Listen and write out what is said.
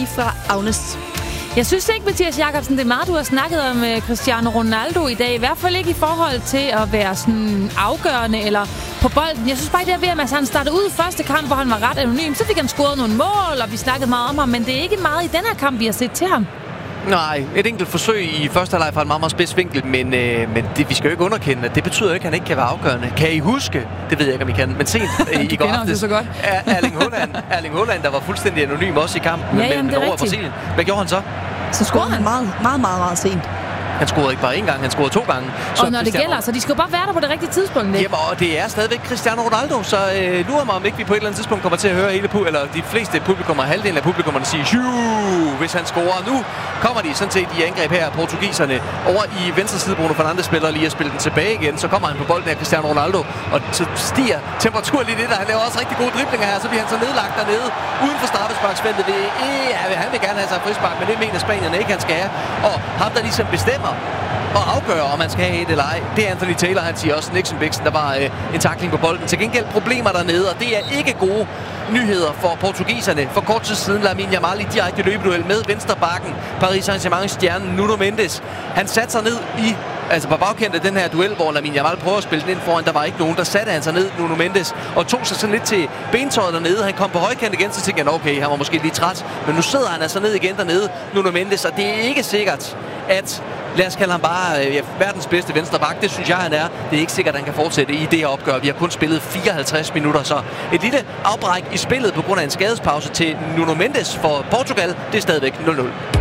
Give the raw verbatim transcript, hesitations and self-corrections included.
fra Agnes. Jeg synes ikke, Mathias Jakobsen, det er meget, du har snakket om uh, Cristiano Ronaldo i dag. I hvert fald ikke i forhold til at være sådan afgørende eller på bolden. Jeg synes bare, det er ved, at han startede ud i første kamp, hvor han var ret anonym. Så fik han scoret nogle mål, og vi snakkede meget om ham. Men det er ikke meget i den her kamp, vi har set til ham. Nej, et enkelt forsøg i første halvleg fra en meget, meget spids vinkel, men, øh, men det, vi skal jo ikke underkende, at det betyder ikke, at han ikke kan være afgørende. Kan I huske? Det ved jeg ikke, om I kan, men sent øh, i går aftes. så godt. Erling Haaland, Erling Haaland, der var fuldstændig anonym også i kampen ja, jamen, med, med over Brasilien. Hvad gjorde han så? Så scorede han meget, meget, meget, meget sent. Han scorede ikke bare én gang, han scorede to gange. Så og når det gælder, så de skal jo bare være der på det rigtige tidspunkt. Ikke? Jamen, og det er stadigvæk Cristiano Ronaldo, så øh, lurer mig, om ikke vi på et eller andet tidspunkt kommer til at høre hele pu- eller de fleste publikummer, halvdelen af publikummerne sige, Juuu, hvis han scorer. Nu kommer de sådan set i angreb her, portugiserne, over i venstre side. Bruno Fernandes spiller lige at spille den tilbage igen. Så kommer han på bolden af Cristiano Ronaldo, og så stiger temperaturen lidt lidt, og han laver også rigtig gode driblinger her, så bliver han så nedlagt dernede, uden for straffesparksfeltet. Det er, han vil gerne have sig frispark, men det mener spanierne ikke, han skal have. Og ham, der ligesom bestemmer og afgøre, om man skal have et eller ej. Det er Anthony Taylor, han siger også Nixon Bixen, der var øh, en tackling på bolden. Til gengæld problemer dernede, og det er ikke gode nyheder for portugiserne. For kort tid siden Lamine Yamal i direkte løbeduel med venstrebacken. Paris Saint-Germain stjernen Nuno Mendes. Han satte sig ned i Altså på bagkendt af den her duel, hvor Lamine Yamal prøver at spille den ind foran, der var ikke nogen, der satte han sig ned, Nuno Mendes, og tog sig sådan lidt til bentøjet dernede. Han kom på højkant igen, så tænkte han, okay, han var måske lidt træt, men nu sidder han altså ned igen dernede, Nuno Mendes, og det er ikke sikkert, at, lad os kalde ham bare øh, verdens bedste venstreback, det synes jeg, han er. Det er ikke sikkert, at han kan fortsætte i det her opgør. Vi har kun spillet fireoghalvtreds minutter, så et lille afbræk i spillet på grund af en skadespause til Nuno Mendes for Portugal, det er stadigvæk nul nul.